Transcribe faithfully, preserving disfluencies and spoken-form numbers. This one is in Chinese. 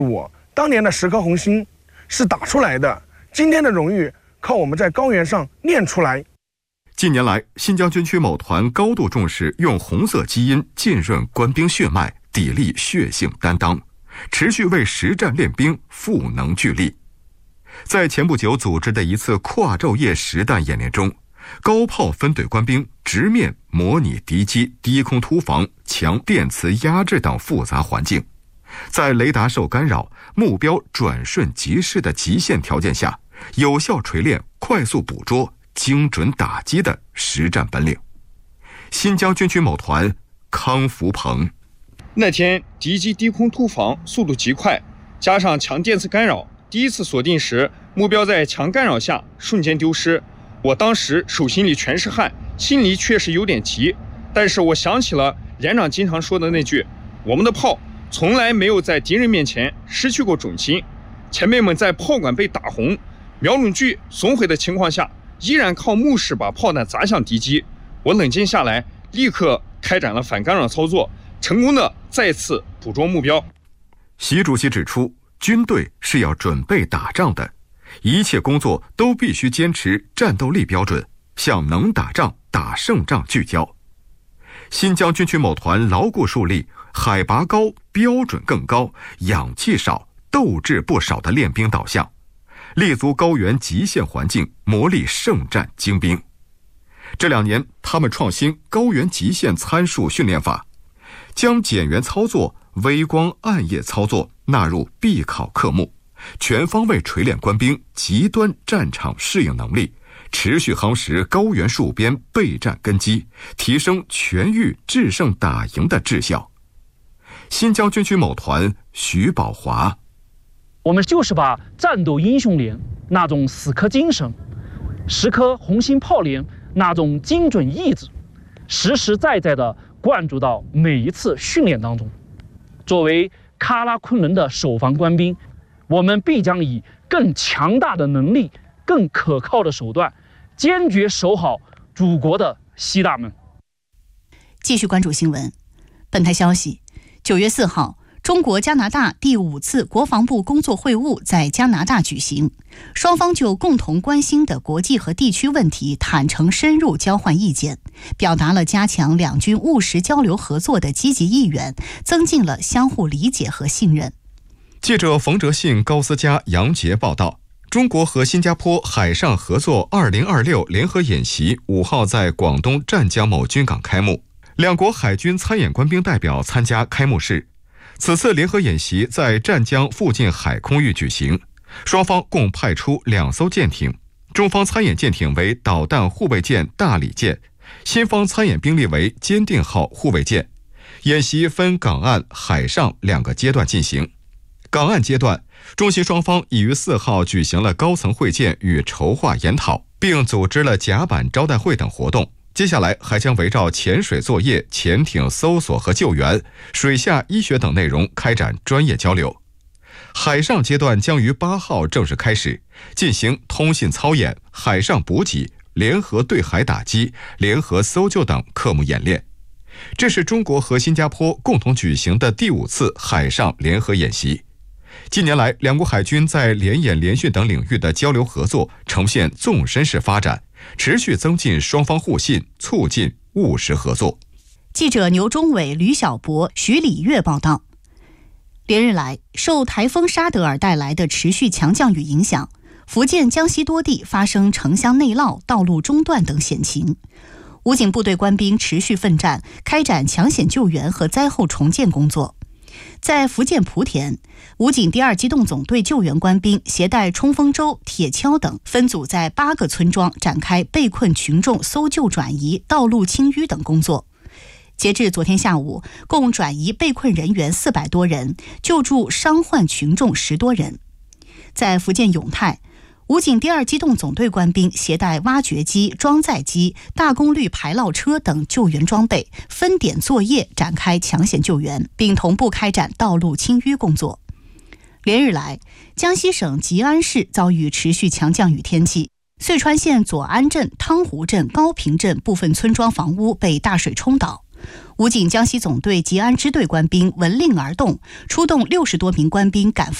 我当年的十颗红心是打出来的，今天的荣誉靠我们在高原上练出来。 近年来，新疆军区某团高度重视用红色基因浸润官兵血脉，砥砺血性担当，持续为实战练兵赋能聚力。在前不久组织的一次跨昼夜实弹演练中，高炮分队官兵直面模拟敌机低空突防、强电磁压制等复杂环境，在雷达受干扰、目标转瞬即逝的极限条件下，有效锤炼快速捕捉、精准打击的实战本领。新疆军区某团康福鹏， 那天敌机低空突防速度极快，加上强电磁干扰，第一次锁定时目标在强干扰下瞬间丢失。我当时手心里全是汗，心里确实有点急，但是我想起了连长经常说的那句，我们的炮从来没有在敌人面前失去过准心。前辈们在炮管被打红、瞄准距损毁的情况下，依然靠目视把炮弹砸向敌机。我冷静下来，立刻开展了反干扰操作，成功的再次捕捉目标。 习主席指出，军队是要准备打仗的，一切工作都必须坚持战斗力标准，向能打仗、打胜仗聚焦。新疆军区某团牢固树立海拔高、标准更高、氧气少、斗志不少的练兵导向，立足高原极限环境，磨砺圣战精兵。这两年，他们创新高原极限参数训练法，将减员操作、微光暗夜操作纳入必考科目，全方位锤炼官兵极端战场适应能力，持续夯实高原戍边备战根基，提升全域制胜打赢的质效。新疆军区某团徐宝华， 我们就是把战斗英雄连那种死磕精神，十颗红心炮连那种精准意志，实实在在地灌注到每一次训练当中。作为喀拉昆仑的守防官兵，我们必将以更强大的能力、更可靠的手段，坚决守好祖国的西大门。 继续关注新闻。本台消息，九月四号，中国加拿大第五次国防部工作会晤在加拿大举行，双方就共同关心的国际和地区问题坦诚深入交换意见，表达了加强两军务实交流合作的积极意愿，增进了相互理解和信任。 记者冯哲信、高思佳、杨杰报道，中国和新加坡海上合作二零二六联合演习五号在广东湛江某军港开幕，两国海军参演官兵代表参加开幕式。此次联合演习在湛江附近海空域举行，双方共派出两艘舰艇，中方参演舰艇为导弹护卫舰大理舰，新方参演兵力为坚定号护卫舰。演习分港岸、海上两个阶段进行。港岸阶段，中新双方已于四号举行了高层会见与筹划研讨，并组织了甲板招待会等活动。接下来还将围绕潜水作业、潜艇搜索和救援、水下医学等内容开展专业交流。海上阶段将于八号正式开始，进行通信操演、海上补给、联合对海打击、联合搜救等科目演练。这是中国和新加坡共同举行的第五次海上联合演习。近年来，两国海军在联演联训等领域的交流合作呈现纵深式发展，持续增进双方互信，促进务实合作。 记者牛忠伟、吕小博、徐礼月报道。连日来，受台风沙德尔带来的持续强降雨影响，福建、江西多地发生城乡内涝、道路中断等险情。武警部队官兵持续奋战，开展抢险救援和灾后重建工作。在福建莆田，武警第二机动总队救援官兵携带冲锋舟、铁锹等，分组在八个村庄展开被困群众搜救转移、道路清淤等工作。截至昨天下午，共转移被困人员四百多人，救助伤患群众十多人。在福建永泰，武警第二机动总队官兵携带挖掘机、装载机、大功率排涝车等救援装备，分点作业展开抢险救援，并同步开展道路清淤工作。连日来，江西省吉安市遭遇持续强降雨天气，遂川县左安镇、汤湖镇、高坪镇部分村庄房屋被大水冲倒， 武警江西总队吉安支队官兵闻令而动，出动六十多名官兵赶赴